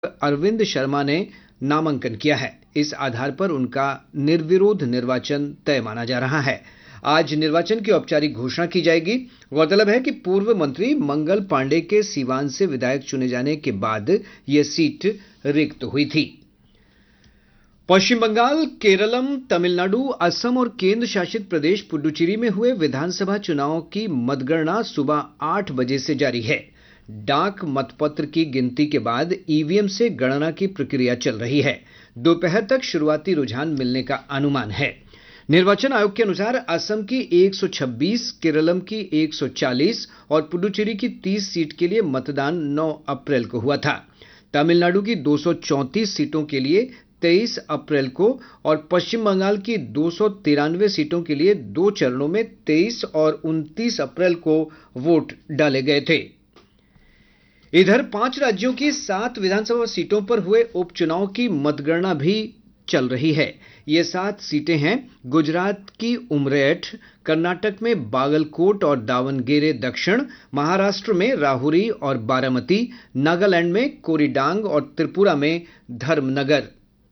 अरविंद शर्मा ने नामांकन किया है। इस आधार पर उनका निर्विरोध निर्वाचन तय माना जा रहा है। आज निर्वाचन की औपचारिक घोषणा की जाएगी। गौरतलब है कि पूर्व मंत्री मंगल पांडे के सीवान से विधायक चुने जाने के बाद यह सीट रिक्त हुई थी। पश्चिम बंगाल, केरलम, तमिलनाडु, असम और केंद्र शासित प्रदेश पुडुचेरी में हुए विधानसभा चुनावों की मतगणना सुबह 8 बजे से जारी है। डाक मतपत्र की गिनती के बाद ईवीएम से गणना की प्रक्रिया चल रही है। दोपहर तक शुरुआती रुझान मिलने का अनुमान है। निर्वाचन आयोग के अनुसार असम की 126, केरलम की 140 और पुडुचेरी की 30 सीट के लिए मतदान 9 अप्रैल को हुआ था। तमिलनाडु की 234 सीटों के लिए 23 अप्रैल को और पश्चिम बंगाल की 293 सीटों के लिए 2 चरणों में 23 और 29 अप्रैल को वोट डाले गए थे। इधर 5 राज्यों की 7 विधानसभा सीटों पर हुए उपचुनाव की मतगणना भी चल रही है। ये 7 सीटें हैं गुजरात की उमरेठ, कर्नाटक में बागलकोट और दावनगेरे दक्षिण, महाराष्ट्र में राहुरी और बारामती, नागालैंड में कोरीडांग और त्रिपुरा में धर्मनगर।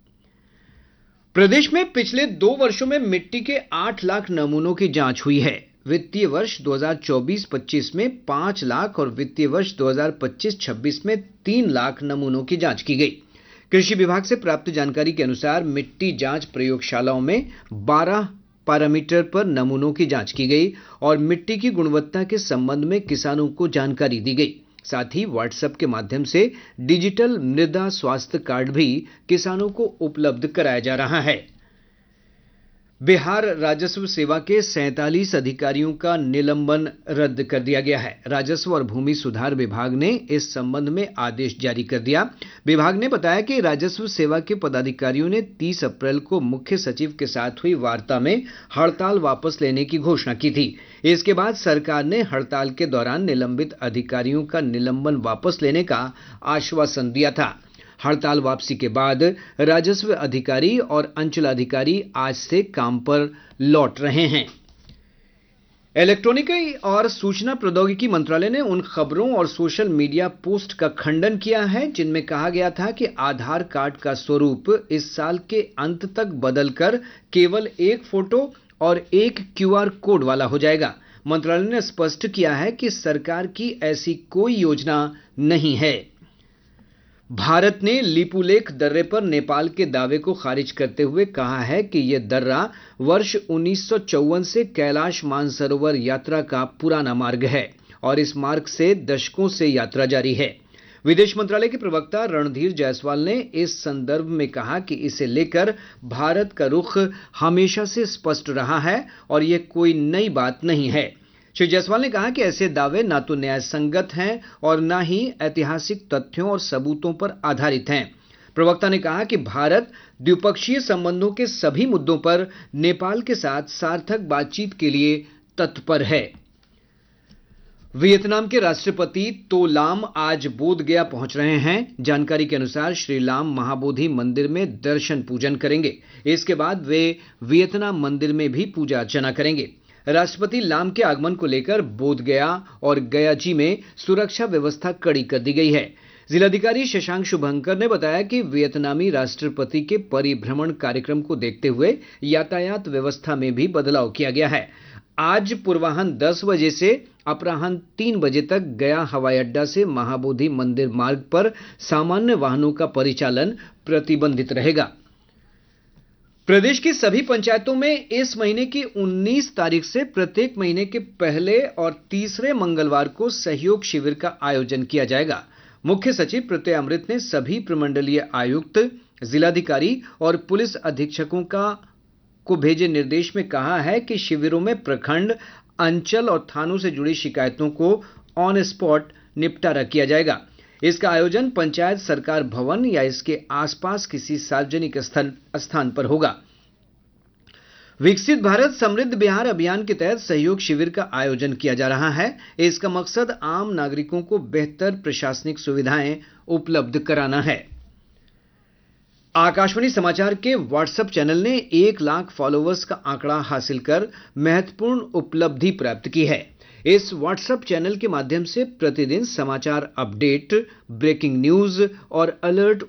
प्रदेश में पिछले 2 वर्षों में मिट्टी के 8 लाख नमूनों की जांच हुई है। वित्तीय वर्ष 2024-25 में 5 लाख और वित्तीय वर्ष 2025-26 में 3 लाख नमूनों की जांच की गई। कृषि विभाग से प्राप्त जानकारी के अनुसार मिट्टी जांच प्रयोगशालाओं में 12 पैरामीटर पर नमूनों की जांच की गई और मिट्टी की गुणवत्ता के संबंध में किसानों को जानकारी दी गई। साथ ही व्हाट्सएप के माध्यम से डिजिटल मृदा स्वास्थ्य कार्ड भी किसानों को उपलब्ध कराया जा रहा है। बिहार राजस्व सेवा के 47 अधिकारियों का निलंबन रद्द कर दिया गया है। राजस्व और भूमि सुधार विभाग ने इस संबंध में आदेश जारी कर दिया। विभाग ने बताया कि राजस्व सेवा के पदाधिकारियों ने 30 अप्रैल को मुख्य सचिव के साथ हुई वार्ता में हड़ताल वापस लेने की घोषणा की थी। इसके बाद सरकार ने हड़ताल के दौरान निलंबित अधिकारियों का निलंबन वापस लेने का आश्वासन दिया था। हड़ताल वापसी के बाद राजस्व अधिकारी और अंचलाधिकारी आज से काम पर लौट रहे हैं। इलेक्ट्रॉनिकी और सूचना प्रौद्योगिकी मंत्रालय ने उन खबरों और सोशल मीडिया पोस्ट का खंडन किया है जिनमें कहा गया था कि आधार कार्ड का स्वरूप इस साल के अंत तक बदलकर केवल एक फोटो और एक क्यूआर कोड वाला हो जाएगा। मंत्रालय ने स्पष्ट किया है कि सरकार की ऐसी कोई योजना नहीं है। भारत ने लिपुलेख दर्रे पर नेपाल के दावे को खारिज करते हुए कहा है कि यह दर्रा वर्ष 1954 से कैलाश मानसरोवर यात्रा का पुराना मार्ग है और इस मार्ग से दशकों से यात्रा जारी है। विदेश मंत्रालय के प्रवक्ता रणधीर जायसवाल ने इस संदर्भ में कहा कि इसे लेकर भारत का रुख हमेशा से स्पष्ट रहा है और यह कोई नई बात नहीं है। श्री जायसवाल ने कहा कि ऐसे दावे न तो न्याय संगत हैं और न ही ऐतिहासिक तथ्यों और सबूतों पर आधारित हैं। प्रवक्ता ने कहा कि भारत द्विपक्षीय संबंधों के सभी मुद्दों पर नेपाल के साथ सार्थक बातचीत के लिए तत्पर है। वियतनाम के राष्ट्रपति तो लाम आज बोध गया पहुंच रहे हैं। जानकारी के अनुसार श्री लाम महाबोधि मंदिर में दर्शन पूजन करेंगे। इसके बाद वे वियतनाम मंदिर में भी पूजा अर्चना करेंगे। राष्ट्रपति लाम के आगमन को लेकर बोधगया और गयाजी में सुरक्षा व्यवस्था कड़ी कर दी गई है। जिलाधिकारी शशांक शुभंकर ने बताया कि वियतनामी राष्ट्रपति के परिभ्रमण कार्यक्रम को देखते हुए यातायात व्यवस्था में भी बदलाव किया गया है। आज पूर्वाह्न 10 बजे से अपराह्न 3 बजे तक गया हवाई अड्डा से महाबोधि मंदिर मार्ग पर सामान्य वाहनों का परिचालन प्रतिबंधित रहेगा। प्रदेश की सभी पंचायतों में इस महीने की 19 तारीख से प्रत्येक महीने के पहले और तीसरे मंगलवार को सहयोग शिविर का आयोजन किया जाएगा। मुख्य सचिव प्रत्यय अमृत ने सभी प्रमंडलीय आयुक्त, जिलाधिकारी और पुलिस अधीक्षकों को भेजे निर्देश में कहा है कि शिविरों में प्रखंड, अंचल और थानों से जुड़ी शिकायतों को ऑन स्पॉट निपटारा किया जाएगा। इसका आयोजन पंचायत सरकार भवन या इसके आसपास किसी सार्वजनिक स्थान पर होगा। विकसित भारत समृद्ध बिहार अभियान के तहत सहयोग शिविर का आयोजन किया जा रहा है। इसका मकसद आम नागरिकों को बेहतर प्रशासनिक सुविधाएं उपलब्ध कराना है। आकाशवाणी समाचार के व्हाट्सएप चैनल ने 1 लाख फॉलोअर्स का आंकड़ा हासिल कर महत्वपूर्ण उपलब्धि प्राप्त की है। इस व्हाट्सएप चैनल के माध्यम से प्रतिदिन समाचार अपडेट, ब्रेकिंग न्यूज और अलर्ट